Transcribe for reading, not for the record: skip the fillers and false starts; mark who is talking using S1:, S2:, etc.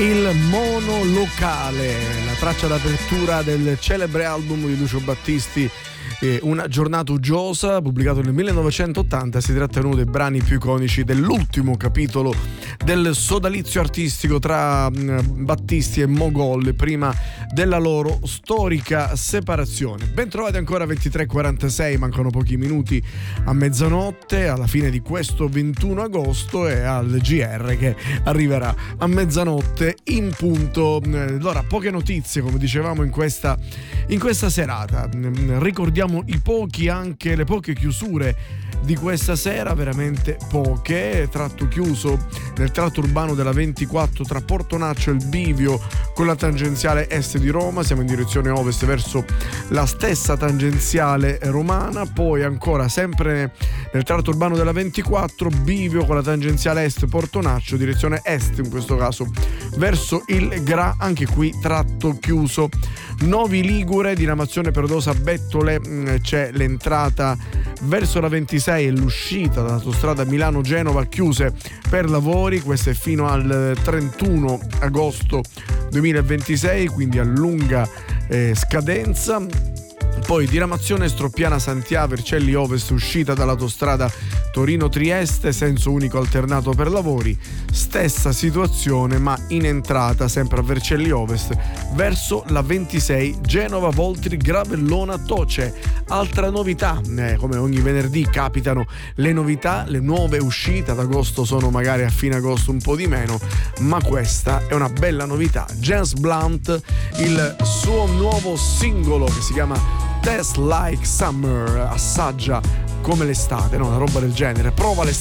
S1: Il monolocale, la traccia d'apertura del celebre album di Lucio Battisti, Una giornata uggiosa, pubblicato nel 1980. Si tratta di uno dei brani più iconici dell'ultimo capitolo del sodalizio artistico tra Battisti e Mogol prima della loro storica separazione. Ben trovati ancora 23:46, mancano pochi minuti a mezzanotte, alla fine di questo 21 agosto e al GR che arriverà a mezzanotte in punto. Allora, poche notizie come dicevamo in questa serata. Ricordiamo le poche chiusure di questa sera, veramente poche. Tratto chiuso nel tratto urbano della 24 tra Portonaccio e il Bivio con la tangenziale est di Roma, siamo in direzione ovest verso la stessa tangenziale romana. Poi ancora sempre nel tratto urbano della 24 Bivio con la tangenziale est, Portonaccio direzione est, in questo caso verso il Gra, anche qui tratto chiuso. Novi Ligure, diramazione perdosa Bettole, c'è l'entrata verso la 26 e l'uscita dall'autostrada Milano-Genova chiuse per lavori. Questo è fino al 31 agosto 2026, quindi a lunga scadenza. Poi diramazione Stroppiana Santià, Vercelli Ovest, uscita dall'autostrada Torino-Trieste, senso unico alternato per lavori. Stessa situazione ma in entrata sempre a Vercelli Ovest verso la 26 Genova Voltri Gravellona Toce. Altra novità, come ogni venerdì capitano le novità, le nuove uscite. Ad agosto sono magari a fine agosto un po' di meno, ma questa è una bella novità. James Blunt, il suo nuovo singolo che si chiama Taste Like Summer, assaggia come l'estate, no? Una roba del genere, prova l'estate.